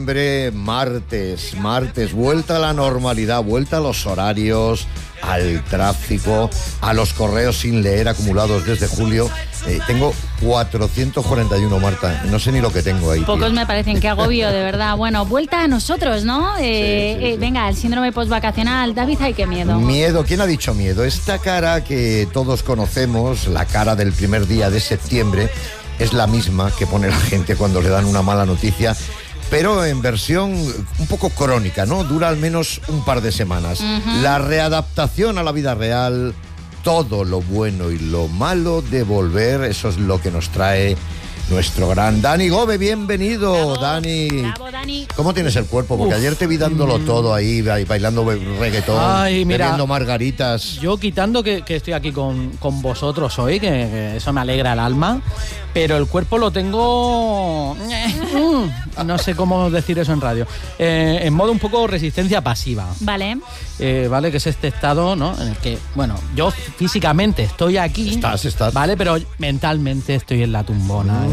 Martes, vuelta a la normalidad, vuelta a los horarios, al tráfico, a los correos sin leer acumulados desde julio. Tengo 441, Marta, no sé ni lo que tengo ahí. Pocos tío. Me parecen, qué agobio, de verdad. Bueno, vuelta a nosotros, ¿no? Sí. Venga, el síndrome postvacacional. David, ay, qué miedo. Miedo, ¿quién ha dicho miedo? Esta cara que todos conocemos, la cara del primer día de septiembre, es la misma que pone la gente cuando le dan una mala noticia, pero en versión un poco crónica, ¿no? Dura al menos un par de semanas. Uh-huh. La readaptación a la vida real, todo lo bueno y lo malo de volver, eso es lo que nos trae nuestro gran Dani Gómez. Bienvenido, bravo, Dani. Bravo, Dani. ¿Cómo tienes el cuerpo? Porque ayer te vi dándolo todo ahí, bailando reggaetón, bebiendo margaritas. Yo quitando que estoy aquí con vosotros hoy, que eso me alegra el alma, pero el cuerpo lo tengo... no sé cómo decir eso en radio. En modo un poco resistencia pasiva. Vale. Vale, que es este estado, ¿no? En el que, bueno, yo físicamente estoy aquí. Estás. Vale, pero mentalmente estoy en la tumbona.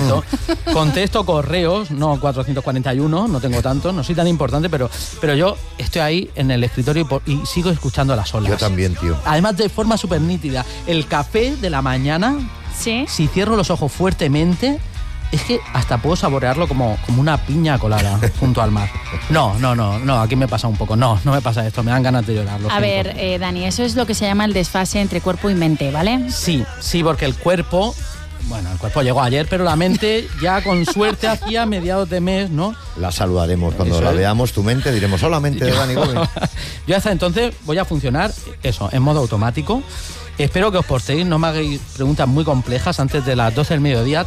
Contesto correos, no 441, no tengo tantos, no soy tan importante, pero yo estoy ahí en el escritorio y sigo escuchando las olas. Yo también, tío. Además, de forma súper nítida. El café de la mañana, ¿sí? Si cierro los ojos fuertemente, es que hasta puedo saborearlo como una piña colada junto al mar. No, aquí me pasa un poco. No me pasa esto, me dan ganas de llorar. A ver, Dani, eso es lo que se llama el desfase entre cuerpo y mente, ¿vale? Sí, porque el cuerpo llegó ayer, pero la mente ya con suerte hacía mediados de mes, ¿no? La saludaremos cuando la veamos, tu mente, diremos solamente de Dani Gómez. Yo hasta entonces voy a funcionar, eso, en modo automático. Espero que os portéis, no me hagáis preguntas muy complejas antes de las 12 del mediodía,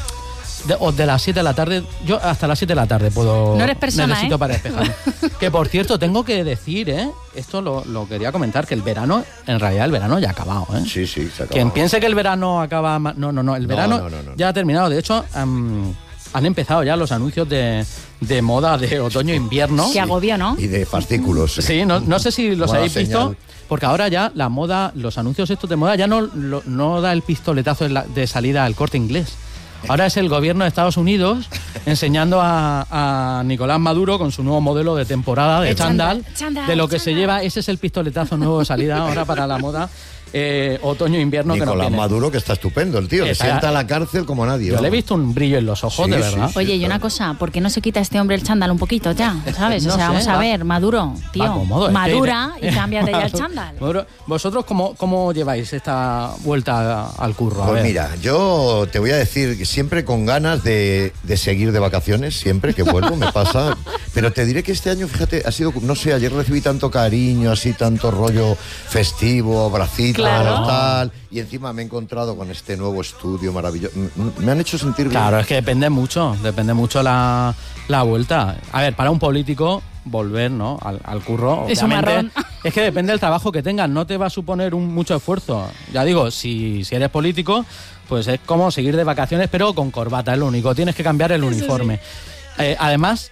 o de las 7 de la tarde. Yo hasta las 7 de la tarde puedo... No eres persona, necesito para despejarme. Que por cierto, tengo que decir, esto lo quería comentar, que el verano, en realidad el verano ya ha acabado, Sí, se ha acabado. Quien piense que el verano acaba... No, el verano ya ha terminado. De hecho, han empezado ya los anuncios de moda de otoño-invierno. Qué agobio, ¿no? Y de fascículos. Sí, no sé si los habéis visto, señal. porque ahora ya la moda, los anuncios estos de moda ya no da el pistoletazo de salida al Corte Inglés. Ahora es el gobierno de Estados Unidos enseñando a Nicolás Maduro con su nuevo modelo de temporada de chándal, de lo que se lleva. Ese es el pistoletazo nuevo de salida ahora para la moda otoño-invierno. Nicolás Maduro, que está estupendo el tío, que sienta a la cárcel como nadie. Yo le he visto un brillo en los ojos, de verdad. Sí, oye, y una cosa, ¿por qué no se quita este hombre el chándal un poquito ya? ¿Sabes? Vamos a ver, Maduro, tío, cómodo, madura y cámbiate ya el chándal. ¿Vosotros cómo lleváis esta vuelta al curro? Pues mira, yo te voy a decir que siempre con ganas de seguir de vacaciones, siempre que vuelvo me pasa, pero te diré que este año, fíjate, ha sido, no sé, ayer recibí tanto cariño, así tanto rollo festivo, abracitos, tal, y encima me he encontrado con este nuevo estudio maravilloso. Me han hecho sentir bien. Claro, es que depende mucho la vuelta. A ver, para un político volver, ¿no?, al curro, es un marrón. Es que depende del trabajo que tengas, no te va a suponer mucho esfuerzo. Ya digo, si eres político, pues es como seguir de vacaciones, pero con corbata, es lo único. Tienes que cambiar el uniforme. Además,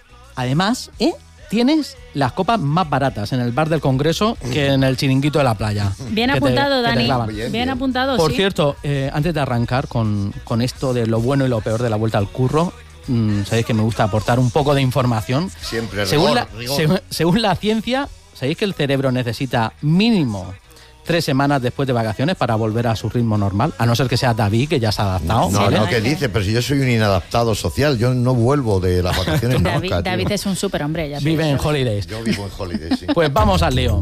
tienes las copas más baratas en el bar del Congreso que en el chiringuito de la playa. Bien apuntado, Dani. Bien apuntado, Por cierto, antes de arrancar con esto de lo bueno y lo peor de la vuelta al curro, sabéis que me gusta aportar un poco de información. Siempre rigor. Según la ciencia, sabéis que el cerebro necesita mínimo 3 semanas después de vacaciones para volver a su ritmo normal, a no ser que sea David, que ya se ha adaptado. No, ¿qué dice? Pero si yo soy un inadaptado social, yo no vuelvo de las vacaciones nunca. David es un superhombre. Ya vive en holidays. Yo vivo en holidays, sí. Pues vamos al lío.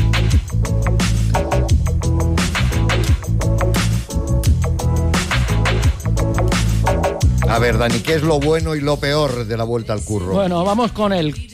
A ver, Dani, ¿qué es lo bueno y lo peor de la vuelta al curro? Bueno, vamos con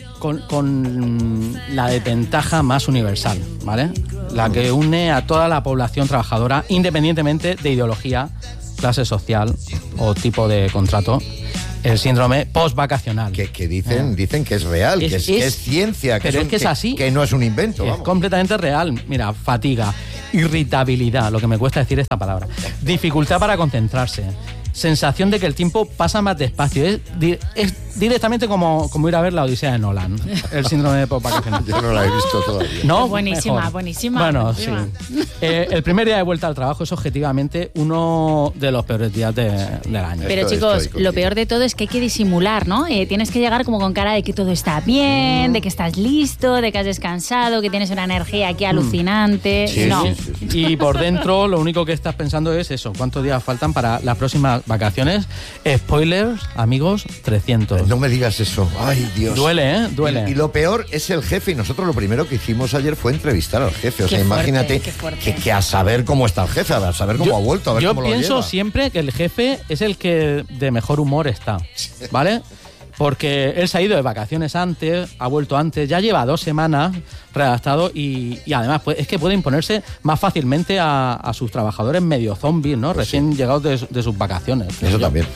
la desventaja más universal, ¿vale? La que une a toda la población trabajadora, independientemente de ideología, clase social o tipo de contrato. El síndrome postvacacional. Que dicen que es real, que es ciencia. Pero es que es así. Que no es un invento. Es completamente real. Mira, fatiga, irritabilidad, lo que me cuesta decir esta palabra, dificultad para concentrarse, sensación de que el tiempo pasa más despacio. Es directamente como ir a ver la Odisea de Nolan, el síndrome de postvacacional. Yo no la he visto todavía. No, buenísima, mejor. buenísima. Bueno, buenísima. sí. El primer día de vuelta al trabajo es objetivamente uno de los peores días del año. Pero Estoy chicos, contigo. lo peor de todo es que hay que disimular, ¿no? Tienes que llegar como con cara de que todo está bien, de que estás listo, de que has descansado, que tienes una energía aquí alucinante. Sí, no. sí. Y por dentro lo único que estás pensando es eso, ¿cuántos días faltan para las próximas vacaciones? Spoilers, amigos, 300. No me digas eso. Ay, Dios. Duele, ¿eh? Duele. Y lo peor es el jefe, y nosotros lo primero que hicimos ayer fue entrevistar al jefe. O sea, Qué fuerte, imagínate qué fuerte. que a saber cómo está el jefe, a saber cómo ha vuelto, a ver yo cómo lo pienso lleva. siempre que el jefe es el que de mejor humor está, ¿vale? Porque él se ha ido de vacaciones antes, ha vuelto antes, ya lleva 2 semanas redactado y además es que puede imponerse más fácilmente a sus trabajadores medio zombies, ¿no? Pues Recién llegados de sus vacaciones. Eso también.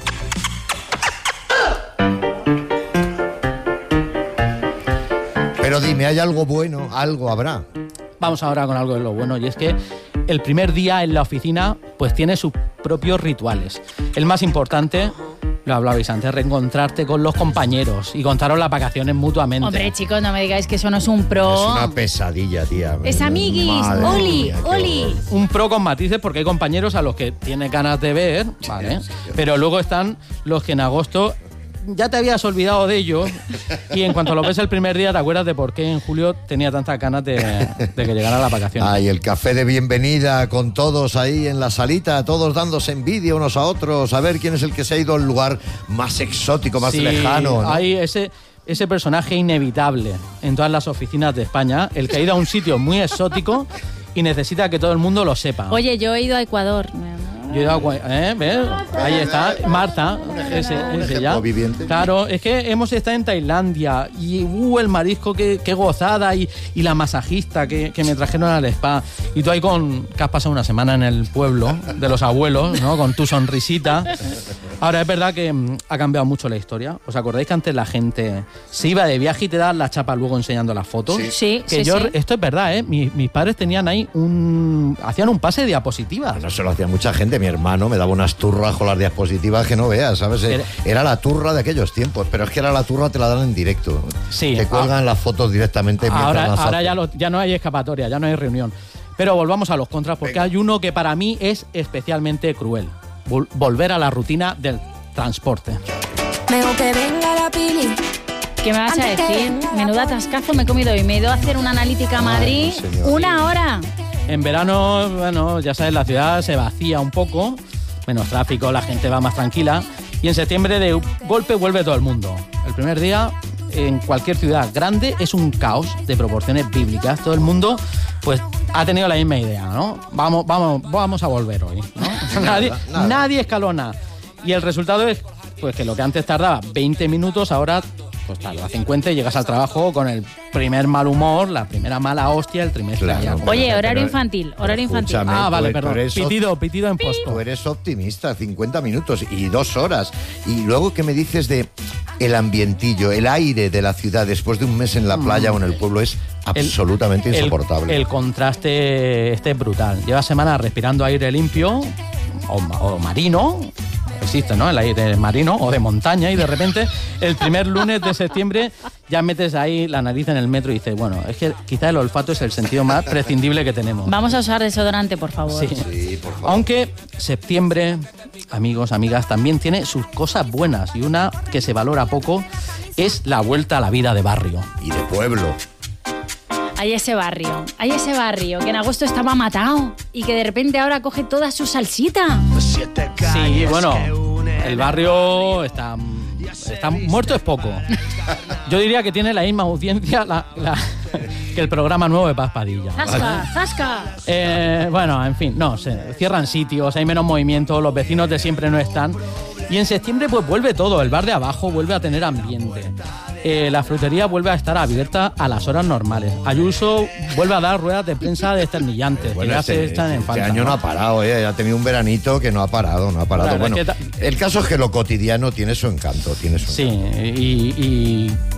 Pero dime, ¿hay algo bueno? Algo habrá. Vamos ahora con algo de lo bueno, y es que el primer día en la oficina pues tiene sus propios rituales. El más importante, lo hablabais antes, reencontrarte con los compañeros y contaros las vacaciones mutuamente. Hombre, chicos, no me digáis que eso no es un pro. Es una pesadilla, tía. Es amiguis, Madre Oli, mía, qué Oli. horror. Un pro con matices porque hay compañeros a los que tienes ganas de ver, ¿vale? sí. Pero luego están los que en agosto ya te habías olvidado de ellos y en cuanto lo ves el primer día te acuerdas de por qué en julio tenía tantas ganas de que llegara la vacación. Ay, el café de bienvenida con todos ahí en la salita, todos dándose envidia unos a otros, a ver quién es el que se ha ido al lugar más exótico, más Sí, lejano, ¿no? hay ese personaje inevitable en todas las oficinas de España, el que ha ido a un sitio muy exótico y necesita que todo el mundo lo sepa. Oye, yo he ido a Ecuador. Yo he ido a ¿ves? Ahí está, Marta, ese ejemplo ya. viviente. Claro, es que hemos estado en Tailandia y el marisco, qué gozada, y la masajista que me trajeron al spa. Y tú ahí que has pasado una semana en el pueblo de los abuelos, ¿no? Con tu sonrisita. Ahora, es verdad que ha cambiado mucho la historia. ¿Os acordáis que antes la gente se iba de viaje y te daban la chapa luego enseñando las fotos? Sí, Que sí. esto es verdad, ¿eh? Mis padres tenían ahí hacían un pase de diapositivas. No se lo hacía mucha gente. Mi hermano me daba unas turras con las diapositivas que no veas, ¿sabes? Era la turra de aquellos tiempos, pero es que era la turra te la dan en directo. Sí. Te cuelgan las fotos directamente. mientras las Ahora hacen. ya no hay escapatoria, ya no hay reunión. Pero volvamos a los contras, porque hay uno que para mí es especialmente cruel. Volver a la rutina del transporte. Mejor que venga la pili. ¿Qué me vas a decir? Menudo atascazo me he comido hoy. Me he ido a hacer una analítica a Madrid. señor. 1 hora. En verano, bueno, ya sabes, la ciudad se vacía un poco, menos tráfico, la gente va más tranquila. Y en septiembre de golpe vuelve todo el mundo. El primer día, en cualquier ciudad grande, es un caos de proporciones bíblicas. Todo el mundo, pues, ha tenido la misma idea, ¿no? Vamos a volver hoy, ¿no? Nada. Nadie escalona. Y el resultado es, pues, que lo que antes tardaba 20 minutos, ahora pues tarda 50 y llegas al trabajo con el primer mal humor, la primera mala hostia, el trimestre. Claro, ya. pero- Oye, horario pero- infantil, pero horario infantil. escúchame, Ah, vale, tú perdón. eres Pitido en Tú posto. eres optimista, 50 minutos y 2 horas. Y luego, ¿qué me dices de el ambientillo, el aire de la ciudad después de un mes en la playa o en el pueblo? Es absolutamente insoportable. El contraste es brutal. Llevas semanas respirando aire limpio o marino. Existe, ¿no? El aire marino o de montaña, y de repente el primer lunes de septiembre ya metes ahí la nariz en el metro y dices, bueno, es que quizá el olfato es el sentido más prescindible que tenemos. Vamos a usar desodorante, por favor. Sí. Sí, por favor. Aunque septiembre, amigos, amigas, también tiene sus cosas buenas, y una que se valora poco es la vuelta a la vida de barrio. Y de pueblo. Hay ese barrio que en agosto estaba matado y que de repente ahora coge toda su salsita. Sí, bueno, el barrio está muerto es poco. Yo diría que tiene la misma audiencia que el programa nuevo de Paz Padilla. ¡Zasca, zasca! Bueno, en fin, no sé, cierran sitios, hay menos movimiento, los vecinos de siempre no están. Y en septiembre pues vuelve todo, el bar de abajo vuelve a tener ambiente. La frutería vuelve a estar abierta a las horas normales. Ayuso vuelve a dar ruedas de prensa desternillantes, que ya se están en falta. Este año no ha parado, ha tenido un veranito que no ha parado. Claro, Bueno, es que el caso es que lo cotidiano tiene su encanto, Sí, y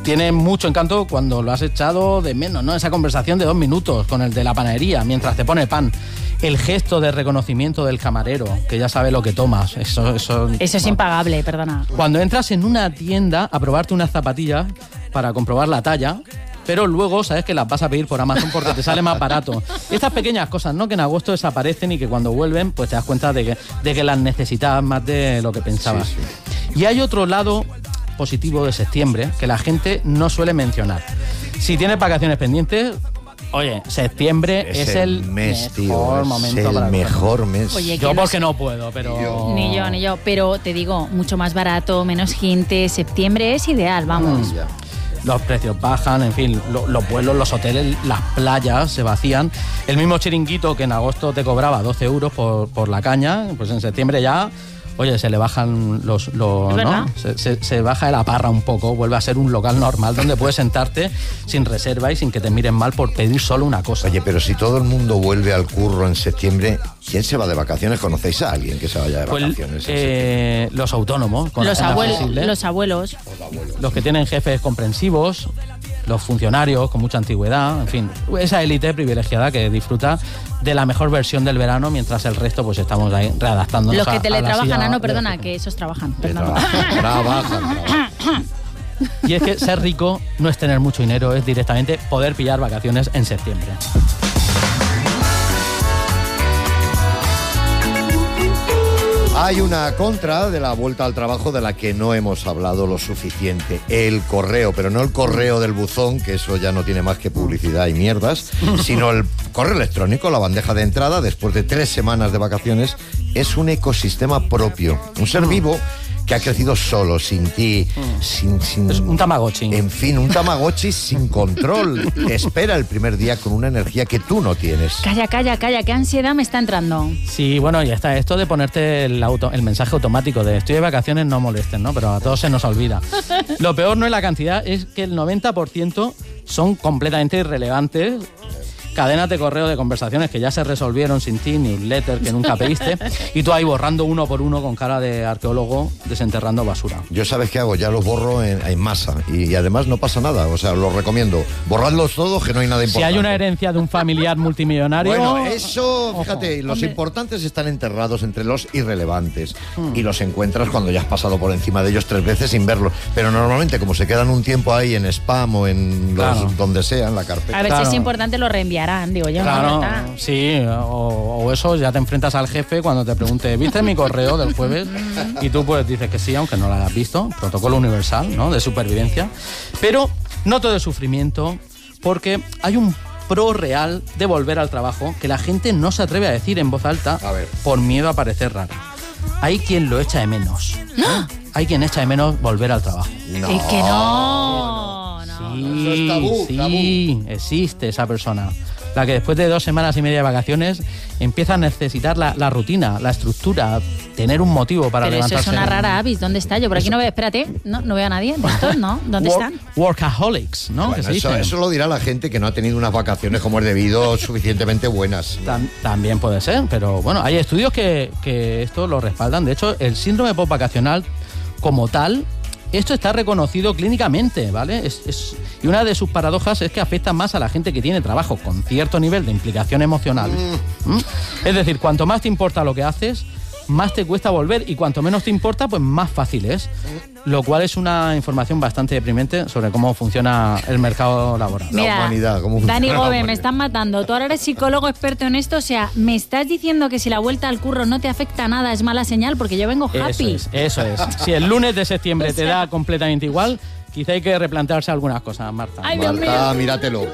tiene mucho encanto cuando lo has echado de menos, ¿no? Esa conversación de 2 minutos con el de la panadería mientras te pone pan. El gesto de reconocimiento del camarero, que ya sabe lo que tomas. Eso es impagable, perdona. Cuando entras en una tienda a probarte unas zapatillas para comprobar la talla, pero luego sabes que las vas a pedir por Amazon porque te sale más barato. Estas pequeñas cosas, ¿no? Que en agosto desaparecen y que cuando vuelven pues te das cuenta de que las necesitabas más de lo que pensabas. Sí, sí. Y hay otro lado positivo de septiembre que la gente no suele mencionar. Si tienes vacaciones pendientes, oye, septiembre es el mes, mejor momento para... Es el mejor mes. Oye, yo porque no puedo, pero... Ni yo. Pero te digo, mucho más barato, menos gente. Septiembre es ideal, vamos. Los precios bajan, en fin, los vuelos, los hoteles, las playas se vacían. El mismo chiringuito que en agosto te cobraba 12 euros por la caña, pues en septiembre ya... Oye, se le bajan ¿no? Se baja de la parra un poco, vuelve a ser un local normal donde puedes sentarte sin reserva y sin que te miren mal por pedir solo una cosa. Oye, pero si todo el mundo vuelve al curro en septiembre, ¿quién se va de vacaciones? ¿Conocéis a alguien que se vaya de vacaciones? Los autónomos, con los abuelos. Los que tienen jefes comprensivos, los funcionarios con mucha antigüedad, en fin, esa élite privilegiada que disfruta de la mejor versión del verano mientras el resto pues estamos ahí readaptándonos. Los que teletrabajan, perdona, que esos trabajan. Trabajan. Y es que ser rico no es tener mucho dinero, es directamente poder pillar vacaciones en septiembre. Hay una contra de la vuelta al trabajo de la que no hemos hablado lo suficiente. El correo, pero no el correo del buzón, que eso ya no tiene más que publicidad y mierdas, sino el correo electrónico, la bandeja de entrada, después de 3 semanas de vacaciones, es un ecosistema propio, un ser vivo que ha crecido solo, sin ti, sin... Es un Tamagotchi. En fin, un Tamagotchi sin control. Te espera el primer día con una energía que tú no tienes. Calla, qué ansiedad me está entrando. Sí, bueno, ya está esto de ponerte el mensaje automático de estoy de vacaciones, no molesten, ¿no? Pero a todos se nos olvida. Lo peor no es la cantidad, es que el 90% son completamente irrelevantes. Cadenas de correo de conversaciones que ya se resolvieron sin ti, newsletter que nunca pediste, y tú ahí borrando uno por uno con cara de arqueólogo desenterrando basura. Yo, ¿sabes qué hago? Ya los borro en masa y además no pasa nada, o sea, los recomiendo. Borradlos todos, que no hay nada importante. Si hay una herencia de un familiar multimillonario... Bueno, eso, fíjate, los importantes están enterrados entre los irrelevantes y los encuentras cuando ya has pasado por encima de ellos 3 veces sin verlos, pero normalmente como se quedan un tiempo ahí en spam o en donde sea, en la carpeta. A ver, si es importante lo reenviarán, digo yo. Claro, sí, o eso, ya te enfrentas al jefe cuando te pregunte, ¿viste mi correo del jueves? Y tú pues dices que sí, aunque no lo hayas visto, protocolo universal, ¿no?, de supervivencia. Pero no todo es sufrimiento, porque hay un pro real de volver al trabajo que la gente no se atreve a decir en voz alta por miedo a parecer rara. Hay quien lo echa de menos. ¿No? Hay quien echa de menos volver al trabajo. No. Es que no. Eso es tabú, sí, existe esa persona. La que después de 2 semanas y media de vacaciones empieza a necesitar la rutina, la estructura, tener un motivo para levantarse. Pero eso es una rara avis. ¿Dónde está? Yo por aquí no veo, espérate, no veo a nadie. ¿Estos no? ¿Dónde están? Workaholics, ¿no? Bueno, eso lo dirá la gente que no ha tenido unas vacaciones como es debido suficientemente buenas. También puede ser, pero bueno, hay estudios que esto lo respaldan. De hecho, el síndrome postvacacional como tal, esto está reconocido clínicamente, ¿vale? Y una de sus paradojas es que afecta más a la gente que tiene trabajo con cierto nivel de implicación emocional. Es decir, cuanto más te importa lo que haces, más te cuesta volver, y cuanto menos te importa, pues más fácil es. Lo cual es una información bastante deprimente sobre cómo funciona el mercado laboral. Mira, la humanidad, cómo funciona. Dani Gómez, me están matando. Tú ahora eres psicólogo experto en esto, o sea, ¿me estás diciendo que si la vuelta al curro no te afecta nada es mala señal? Porque yo vengo happy. Eso es. Si el lunes de septiembre te da completamente igual, quizá hay que replantearse algunas cosas, Marta. Ay, Dios mío. Marta, míratelo.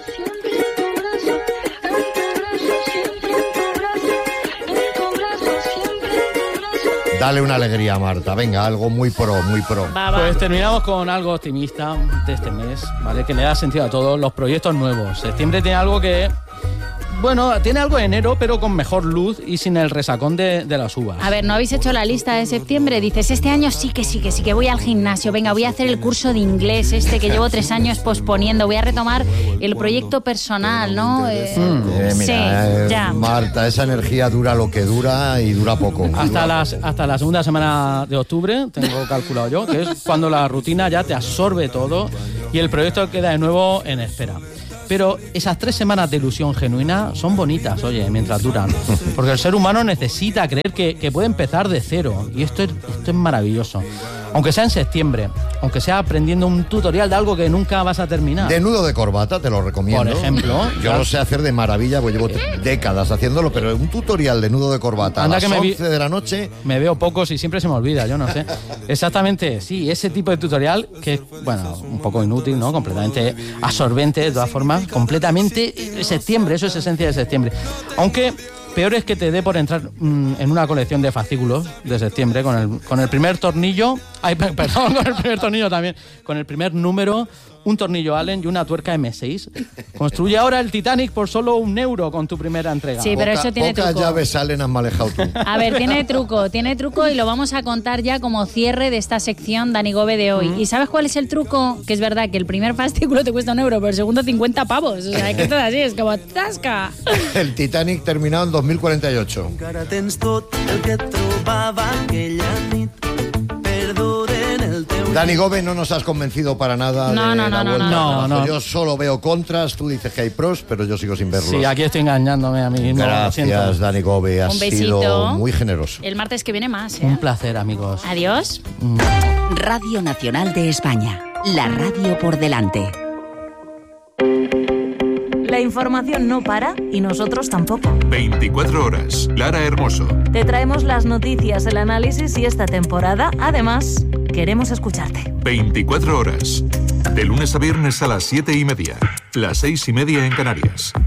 Dale una alegría, Marta. Venga, algo muy pro, muy pro. Pues terminamos con algo optimista de este mes, ¿vale? Que le da sentido a todos los proyectos nuevos. Septiembre tiene algo que... Bueno, tiene algo de enero, pero con mejor luz y sin el resacón de las uvas. A ver, ¿no habéis hecho la lista de septiembre? Dices, este año sí que voy al gimnasio. Venga, voy a hacer el curso de inglés que llevo 3 años posponiendo. Voy a retomar el proyecto personal, ¿no? Mira, ya. Marta, esa energía dura lo que dura y dura poco. Hasta la segunda semana de octubre, tengo calculado yo, que es cuando la rutina ya te absorbe todo y el proyecto queda de nuevo en espera. Pero esas 3 semanas de ilusión genuina son bonitas, oye, mientras duran. Porque el ser humano necesita creer que puede empezar de cero. Y esto es maravilloso. Aunque sea en septiembre, aunque sea aprendiendo un tutorial de algo que nunca vas a terminar. De nudo de corbata, te lo recomiendo. Por ejemplo. Yo lo sé hacer de maravilla, pues llevo décadas haciéndolo, pero un tutorial de nudo de corbata Anda a las que 11 de la noche... Me veo pocos y siempre se me olvida, yo no sé. Exactamente, sí, ese tipo de tutorial que es, bueno, un poco inútil, ¿no? Completamente absorbente, de todas formas, completamente septiembre, eso es esencia de septiembre. Aunque... peor es que te dé por entrar en una colección de fascículos de septiembre con el primer tornillo, con el primer tornillo también, con el primer número, un tornillo Allen y una tuerca M6. Construye ahora el Titanic por solo €1 con tu primera entrega. Sí, pero eso tiene truco. Pocas llaves Allen has manejado tú. A ver, tiene truco y lo vamos a contar ya como cierre de esta sección Dani Gobe de hoy. ¿Y sabes cuál es el truco? Que es verdad que el primer fascículo te cuesta €1, pero el segundo 50 pavos. O sea, es que todo así, es como ¡tasca! El Titanic terminado en 2048. Encara tens tot el que et trobava aquella nit. Perduda en el teu... Dani Gobe, no nos has convencido para nada No, de no, la no, vuelta. no, no. Yo solo veo contras, tú dices que hay pros, pero yo sigo sin verlos. Sí, aquí estoy engañándome a mí mismo. Lo siento. Gracias, Dani Gobe, has Un besito. sido muy generoso. El martes que viene más, ¿eh? Un placer, amigos. Adiós. Radio Nacional de España. La radio por delante. La información no para y nosotros tampoco. 24 horas. Lara Hermoso. Te traemos las noticias, el análisis y esta temporada, además, queremos escucharte. 24 horas. De lunes a viernes a las 7:30. Las 6:30 en Canarias.